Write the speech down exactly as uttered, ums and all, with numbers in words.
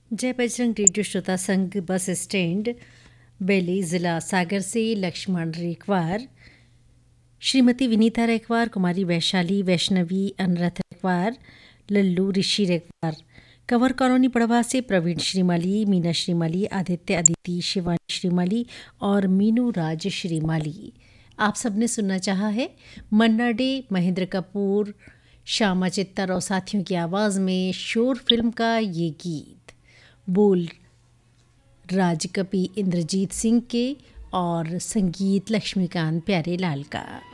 जय बजरंग रेडियो श्रोता संघ बस स्टैंड बेली ज़िला सागर से लक्ष्मण रेखवार, श्रीमती विनीता रेखवार, कुमारी वैशाली, वैष्णवी, अनरथ रेखवार, लल्लू, ऋषि रेखवार, कंवर कॉलोनी पड़वा से प्रवीण श्रीमाली, मीना श्रीमाली, आदित्य अदिति, शिवानी श्रीमाली और मीनू राज श्रीमाली। आप सबने सुनना चाहा है मन्ना डे, महेंद्र कपूर, श्यामा चित्तर और साथियों की आवाज़ में शोर फिल्म का ये गीत। बोल राजकपि इंद्रजीत सिंह के और संगीत लक्ष्मीकांत प्यारेलाल का।